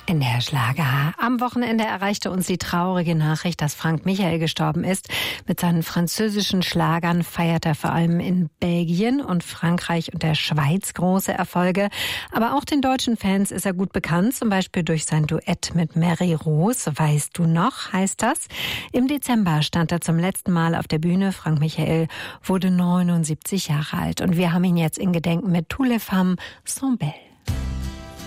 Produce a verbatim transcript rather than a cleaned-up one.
In der Schlager. Am Wochenende erreichte uns die traurige Nachricht, dass Frank Michael gestorben ist. Mit seinen französischen Schlagern feiert er vor allem in Belgien und Frankreich und der Schweiz große Erfolge. Aber auch den deutschen Fans ist er gut bekannt, zum Beispiel durch sein Duett mit Mary Rose. Weißt du noch, heißt das. Im Dezember stand er zum letzten Mal auf der Bühne. Frank Michael wurde neunundsiebzig Jahre alt und wir haben ihn jetzt in Gedenken mit Tous les femmes sont belles.